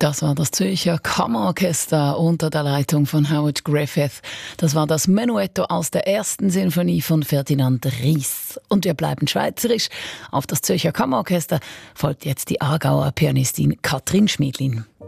Das war das Zürcher Kammerorchester unter der Leitung von Howard Griffith. Das war das Menuetto aus der ersten Sinfonie von Ferdinand Ries. Und wir bleiben schweizerisch. Auf das Zürcher Kammerorchester folgt jetzt die Aargauer Pianistin Katrin Schmiedlin.